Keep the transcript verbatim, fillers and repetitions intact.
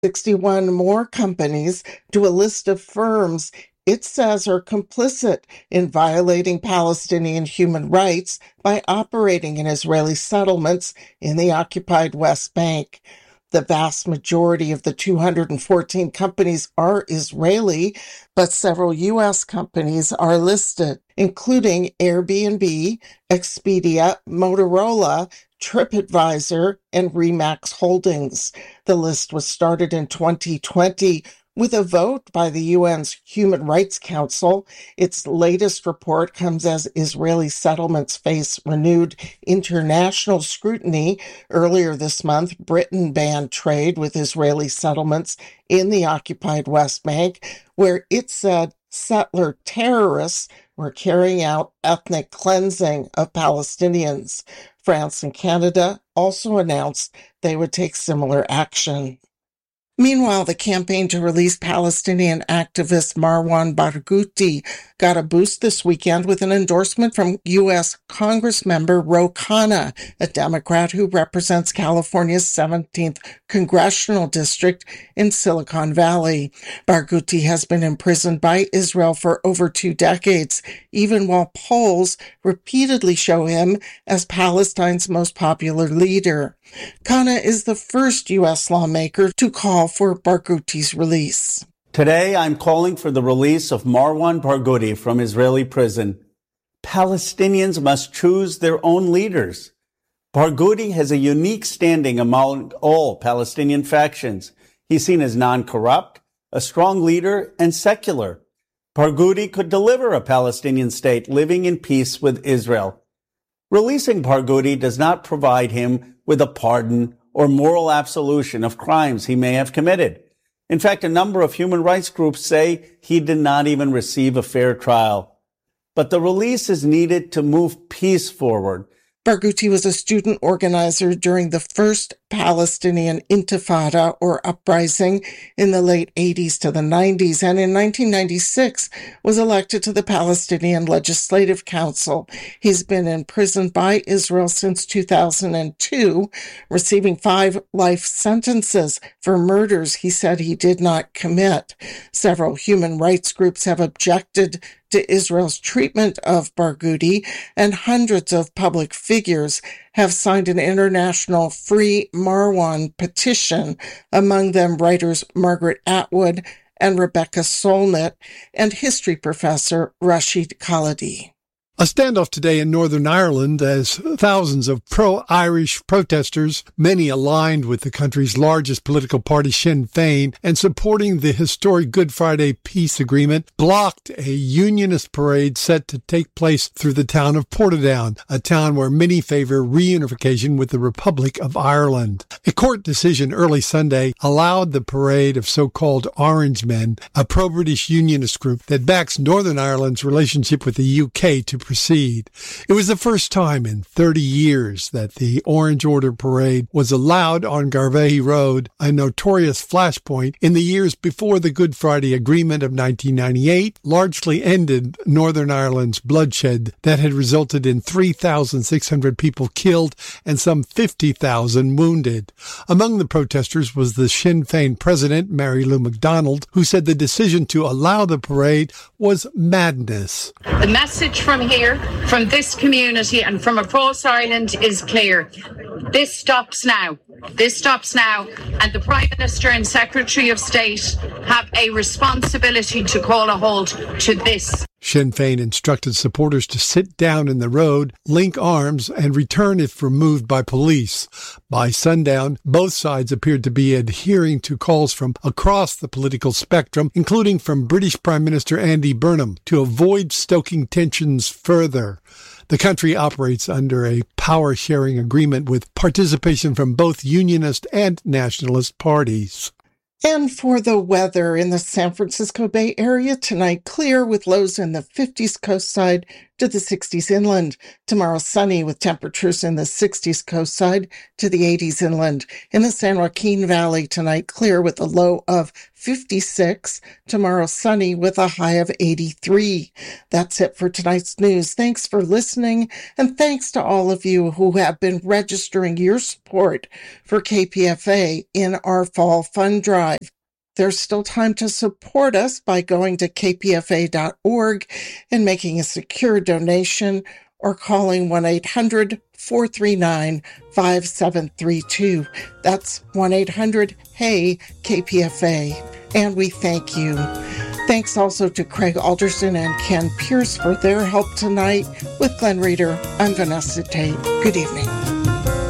sixty-one more companies to a list of firms it says are complicit in violating Palestinian human rights by operating in Israeli settlements in the occupied West Bank. The vast majority of the two hundred fourteen companies are Israeli, but several U S companies are listed, including Airbnb, Expedia, Motorola, TripAdvisor, and Remax Holdings. The list was started in twenty twenty with a vote by the U N's Human Rights Council. Its latest report comes as Israeli settlements face renewed international scrutiny. Earlier this month, Britain banned trade with Israeli settlements in the occupied West Bank, where it said settler terrorists were carrying out ethnic cleansing of Palestinians. France and Canada also announced they would take similar action. Meanwhile, the campaign to release Palestinian activist Marwan Barghouti got a boost this weekend with an endorsement from U S Congressmember Ro Khanna, a Democrat who represents California's seventeenth congressional district in Silicon Valley. Barghouti has been imprisoned by Israel for over two decades, even while polls repeatedly show him as Palestine's most popular leader. Khanna is the first U S lawmaker to call for Barghouti's release. Today, I'm calling for the release of Marwan Barghouti from Israeli prison. Palestinians must choose their own leaders. Barghouti has a unique standing among all Palestinian factions. He's seen as non-corrupt, a strong leader, and secular. Barghouti could deliver a Palestinian state living in peace with Israel. Releasing Barghouti does not provide him with a pardon or moral absolution of crimes he may have committed. In fact, a number of human rights groups say he did not even receive a fair trial. But the release is needed to move peace forward. Barghouti was a student organizer during the first Palestinian Intifada, or uprising, in the late eighties to the nineties, and in nineteen ninety-six was elected to the Palestinian Legislative Council. He's been imprisoned by Israel since two thousand two, receiving five life sentences for murders he said he did not commit. Several human rights groups have objected to Israel's treatment of Barghouti, and hundreds of public figures have signed an international Free Marwan petition, among them writers Margaret Atwood and Rebecca Solnit, and history professor Rashid Khalidi. A standoff today in Northern Ireland as thousands of pro-Irish protesters, many aligned with the country's largest political party, Sinn Féin, and supporting the historic Good Friday peace agreement, blocked a unionist parade set to take place through the town of Portadown, a town where many favor reunification with the Republic of Ireland. A court decision early Sunday allowed the parade of so-called Orange Men, a pro-British unionist group that backs Northern Ireland's relationship with the U K, to proceed. It was the first time in thirty years that the Orange Order Parade was allowed on Garvey Road, a notorious flashpoint in the years before the Good Friday Agreement of nineteen ninety-eight largely ended Northern Ireland's bloodshed that had resulted in three thousand six hundred people killed and some fifty thousand wounded. Among the protesters was the Sinn Féin president, Mary Lou McDonald, who said the decision to allow the parade was madness. The message from here, from this community and from across Ireland is clear. This stops now. This stops now, and the Prime Minister and Secretary of State have a responsibility to call a halt to this. Sinn Féin instructed supporters to sit down in the road, link arms, and return if removed by police. By sundown, both sides appeared to be adhering to calls from across the political spectrum, including from British Prime Minister Andy Burnham, to avoid stoking tensions further. The country operates under a power-sharing agreement with participation from both unionist and nationalist parties. And for the weather in the San Francisco Bay Area tonight, clear with lows in the fifties, coast side to the sixties inland. Tomorrow, sunny with temperatures in the sixties coast side to the eighties inland. In the San Joaquin Valley tonight, clear with a low of fifty-six. Tomorrow, sunny with a high of eighty-three. That's it for tonight's news. Thanks for listening, and thanks to all of you who have been registering your support for K P F A in our fall fund drive. There's still time to support us by going to k p f a dot org and making a secure donation, or calling one eight hundred, four three nine, five seven three two. That's one eight hundred, H E Y, K P F A. And we thank you. Thanks also to Craig Alderson and Ken Pierce for their help tonight. With Glenn Reeder, I'm Vanessa Tate. Good evening.